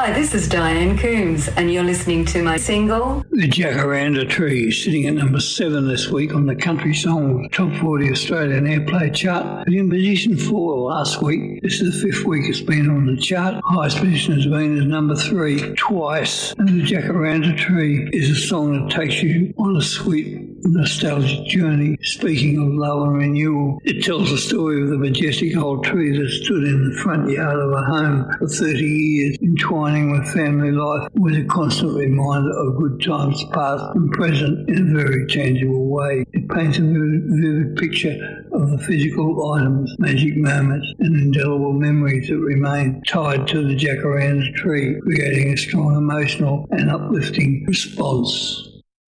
Hi, this is Diane Coombs, and you're listening to my single, The Jacaranda Tree, sitting at number 7 this week on the Country Song Top 40 Australian Airplay chart. But in position 4 last week, this is the 5th week it's been on the chart. Highest position has been as number 3 twice. And The Jacaranda Tree is a song that takes you on a sweet, nostalgic journey. Speaking of love and renewal, it tells the story of the majestic old tree that stood in the front yard of a home for 30 years, entwining with family life, with a constant reminder of good times past and present in a very tangible way. It paints a vivid picture of the physical items, magic moments and indelible memories that remain tied to the jacaranda tree, creating a strong emotional and uplifting response.